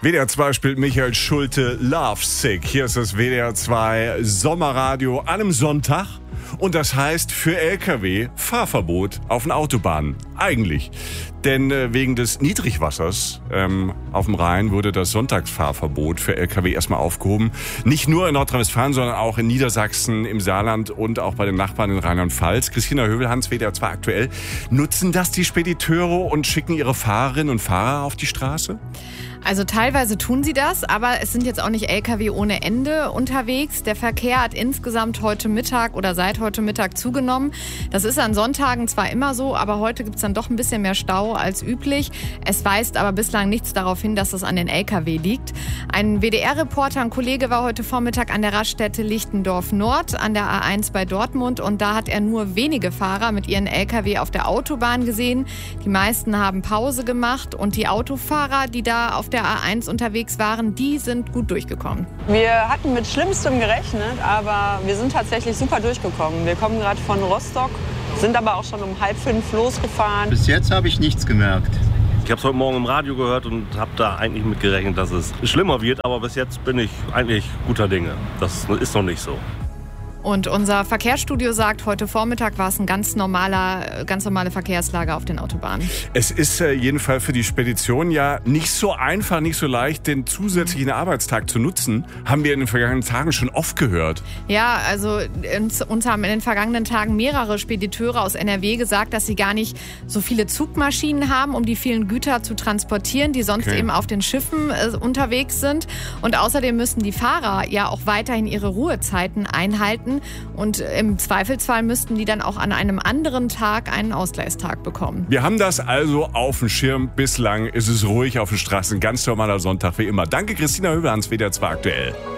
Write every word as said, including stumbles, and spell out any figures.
W D R zwei spielt Michael Schulte Love Sick. Hier ist das W D R zwei Sommerradio an einem Sonntag. Und das heißt für L K W Fahrverbot auf den Autobahnen. Eigentlich. Denn äh, wegen des Niedrigwassers ähm, auf dem Rhein wurde das Sonntagsfahrverbot für L K W erstmal aufgehoben. Nicht nur in Nordrhein-Westfalen, sondern auch in Niedersachsen, im Saarland und auch bei den Nachbarn in Rheinland-Pfalz. Christina Hövelhans, W D R zwei aktuell. Nutzen das die Spediteure und schicken ihre Fahrerinnen und Fahrer auf die Straße? Also teilweise tun sie das, aber es sind jetzt auch nicht L K W ohne Ende unterwegs. Der Verkehr hat insgesamt heute Mittag oder seit heute Mittag zugenommen. Das ist an Sonntagen zwar immer so, aber heute gibt es dann doch ein bisschen mehr Stau als üblich. Es weist aber bislang nichts darauf hin, dass es an den L K W liegt. Ein W D R-Reporter, ein Kollege, war heute Vormittag an der Raststätte Lichtendorf Nord an der A eins bei Dortmund und da hat er nur wenige Fahrer mit ihren L K W auf der Autobahn gesehen. Die meisten haben Pause gemacht und die Autofahrer, die da auf der A eins unterwegs waren, die sind gut durchgekommen. Wir hatten mit Schlimmstem gerechnet, aber wir sind tatsächlich super durchgekommen. Wir kommen gerade von Rostock, sind aber auch schon um halb fünf losgefahren. Bis jetzt habe ich nichts gemerkt. Ich habe es heute Morgen im Radio gehört und habe da eigentlich mit gerechnet, dass es schlimmer wird. Aber bis jetzt bin ich eigentlich guter Dinge. Das ist noch nicht so. Und unser Verkehrsstudio sagt, heute Vormittag war es ein ganz normaler, ganz normale Verkehrslage auf den Autobahnen. Es ist äh, jedenfalls für die Spedition ja nicht so einfach, nicht so leicht, den zusätzlichen Arbeitstag zu nutzen. Haben wir in den vergangenen Tagen schon oft gehört. Ja, also uns, uns haben in den vergangenen Tagen mehrere Spediteure aus N R W gesagt, dass sie gar nicht so viele Zugmaschinen haben, um die vielen Güter zu transportieren, die sonst Okay. eben auf den Schiffen äh, unterwegs sind. Und außerdem müssen die Fahrer ja auch weiterhin ihre Ruhezeiten einhalten. Und im Zweifelsfall müssten die dann auch an einem anderen Tag einen Ausgleichstag bekommen. Wir haben das also auf dem Schirm. Bislang ist es ruhig auf den Straßen. Ganz normaler Sonntag wie immer. Danke, Christina Hövelhans, W D R zwei aktuell.